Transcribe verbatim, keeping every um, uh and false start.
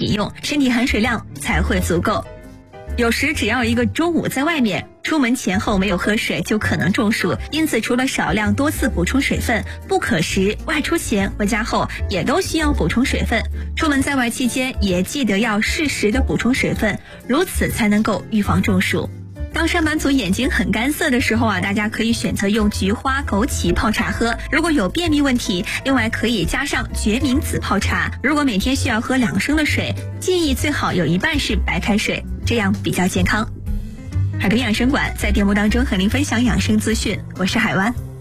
抵用，身体含水量才会足够。有时只要一个中午在外面，出门前后没有喝水就可能中暑，因此除了少量多次补充水分，不可时、外出前、回家后也都需要补充水分。出门在外期间也记得要适时的补充水分，如此才能够预防中暑。当上班族眼睛很干涩的时候啊，大家可以选择用菊花、枸杞泡茶喝。如果有便秘问题，另外可以加上决明子泡茶。如果每天需要喝两升的水，建议最好有一半是白开水，这样比较健康。海豚养生馆在节目当中和您分享养生资讯，我是海湾。